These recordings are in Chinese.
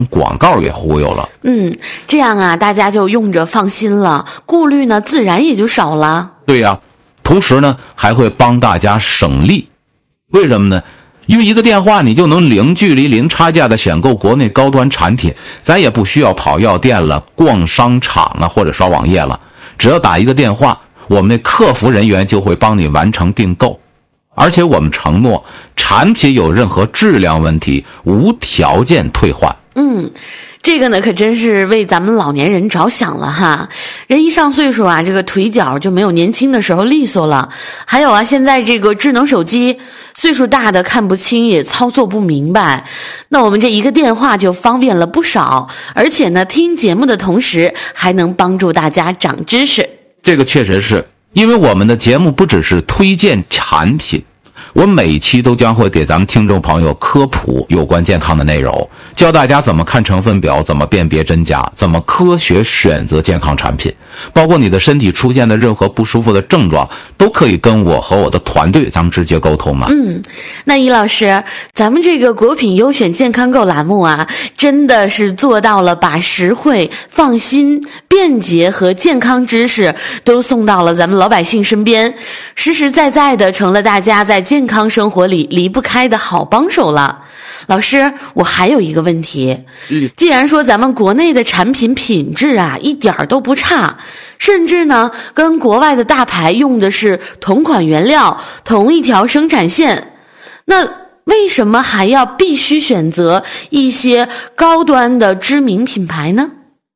广告给忽悠了。 这样啊，大家就用着放心了，顾虑呢自然也就少了。 对呀，同时呢还会帮大家省力。为什么呢？因为一个电话你就能零距离零差价的选购国内高端产品，咱也不需要跑药店了、逛商场了或者刷网页了，只要打一个电话，我们的客服人员就会帮你完成订购。而且我们承诺产品有任何质量问题无条件退换。 这个呢可真是为咱们老年人着想了哈。人一上岁数啊，这个腿脚就没有年轻的时候利索了。还有啊，现在这个智能手机，岁数大的看不清也操作不明白，那我们这一个电话就方便了不少，而且呢听节目的同时还能帮助大家长知识。 这个确实是，因为我们的节目不只是推荐产品，我每期都将会给咱们听众朋友科普有关健康的内容，教大家怎么看成分表，怎么辨别真假，怎么科学选择健康产品，包括你的身体出现的任何不舒服的症状，都可以跟我和我的团队咱们直接沟通嘛。 那易老师，咱们这个国品优选健康购栏目啊，真的是做到了把实惠、放心、便捷和健康知识都送到了咱们老百姓身边，实实在在的成了大家在健康生活里离不开的好帮手了。老师，我还有一个问题，既然说咱们国内的产品品质啊一点都不差，甚至呢跟国外的大牌用的是同款原料、同一条生产线，那为什么还要必须选择一些高端的知名品牌呢？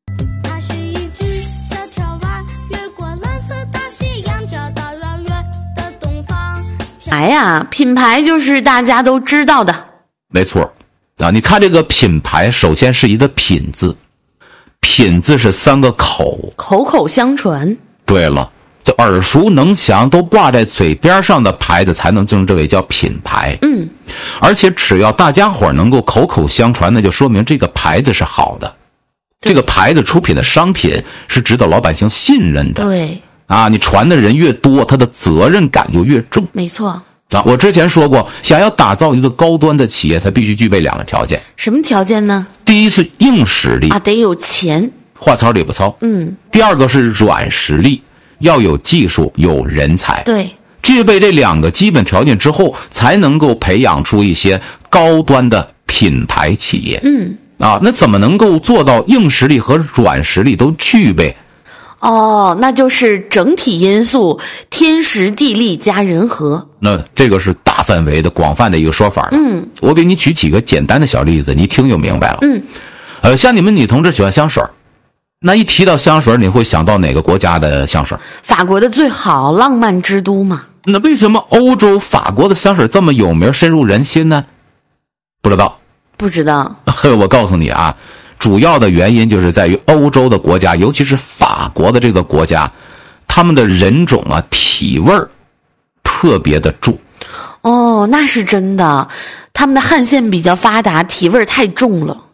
品牌就是大家都知道的。 没错啊，你看这个品牌，首先是一个品字，品字是3个口， 口口相传。 对了，就耳熟能详都挂在嘴边上的牌子才能称之为叫品牌。而且只要大家伙能够口口相传，那就说明这个牌子是好的，这个牌子出品的商品是值得老百姓信任的。 对啊，你传的人越多，他的责任感就越重。 没错。 我之前说过，想要打造一个高端的企业，它必须具备2个条件。 什么条件呢？ 第一是硬实力啊， 得有钱， 话糙理不糙。第2个是软实力，要有技术，有人才。 对， 具备这2个基本条件之后，才能够培养出一些高端的品牌企业。那怎么能够做到硬实力和软实力都具备？ 那就是整体因素，天时地利加人和。 那这个是大范围的广泛的一个说法。我给你举几个简单的小例子，你听就明白了。像你们女同志喜欢香水，那一提到香水，你会想到哪个国家的香水？ 法国的最好，浪漫之都嘛。 那为什么欧洲法国的香水这么有名，深入人心呢？不知道。我告诉你啊，主要的原因就是在于欧洲的国家，尤其是法国的这个国家，他们的人种啊体味儿特别的重。 那是真的，他们的汗腺比较发达，体味太重了。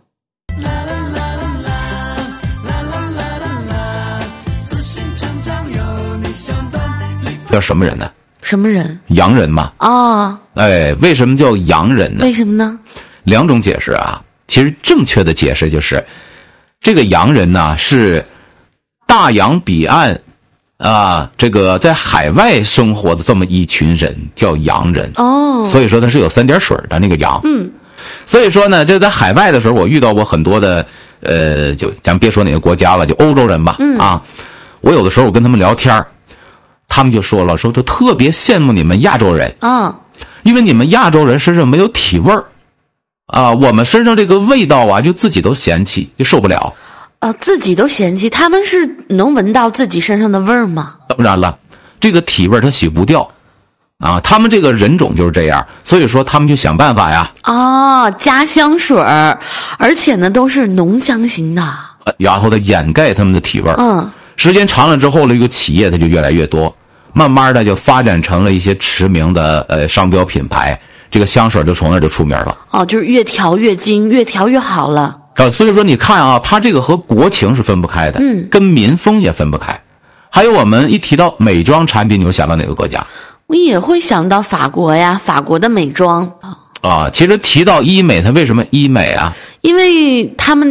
叫什么人呢？ 什么人？ 洋人嘛。为什么叫洋人呢？ 为什么呢 ？2种解释啊。其实正确的解释就是，这个洋人呢是大洋彼岸这个在海外生活的这么一群人，叫洋人。所以说他是有3点水的那个洋。所以说呢，这在海外的时候，我遇到过很多的就咱别说哪个国家了，就欧洲人吧。我有的时候我跟他们聊天，他们就说了，说就特别羡慕你们亚洲人因为你们亚洲人身上没有体味儿。我们身上这个味道啊，就自己都嫌弃，就受不了。 自己都嫌弃，他们是能闻到自己身上的味儿吗？ 当然了，这个体味它洗不掉他们这个人种就是这样，所以说他们就想办法呀。 加香水儿，而且呢都是浓香型的， 然后它掩盖他们的体味。时间长了之后，这个企业它就越来越多，慢慢的就发展成了一些驰名的商标品牌。这个香水就从那就出名了。 就是越调越精，越调越好了。 所以说你看啊，它这个和国情是分不开的，跟民风也分不开。还有我们一提到美妆产品，你会想到哪个国家？ 我也会想到法国呀，法国的美妆。 啊。其实提到医美，它为什么医美啊？ 因为他们